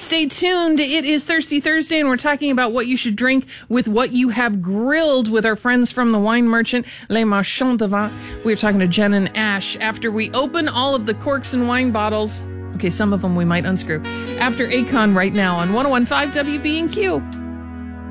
Stay tuned. It is Thirsty Thursday, and we're talking about what you should drink with what you have grilled with our friends from the wine merchant, Les Marchands de Vin. We're talking to Jen and Ash after we open all of the corks and wine bottles. Okay, some of them we might unscrew. After Akon right now on 101.5 WB&Q.